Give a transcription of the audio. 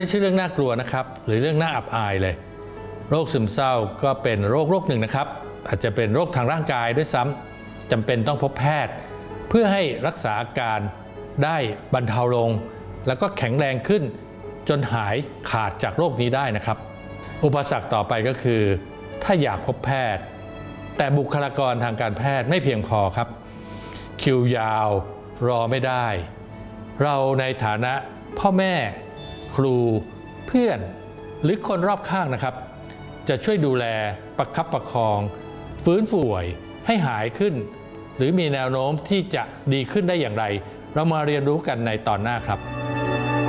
ไม่ใช่เรื่องน่ากลัวนะครับหรือเรื่องน่าอับอายเลยโรคซึมเศร้าก็เป็นโรคหนึ่งนะครับอาจจะเป็นโรคทางร่างกายด้วยซ้ำจำเป็นต้องพบแพทย์เพื่อให้รักษาอาการได้บรรเทาลงแล้วก็แข็งแรงขึ้นจนหายขาดจากโรคนี้ได้นะครับอุปสรรคต่อไปก็คือถ้าอยากพบแพทย์แต่บุคลากรทางการแพทย์ไม่เพียงพอครับคิวยาวรอไม่ได้เราในฐานะพ่อแม่ครูเพื่อนหรือคนรอบข้างนะครับจะช่วยดูแลประคับประคองฟื้นฟูป่วยให้หายขึ้นหรือมีแนวโน้มที่จะดีขึ้นได้อย่างไรเรามาเรียนรู้กันในตอนหน้าครับ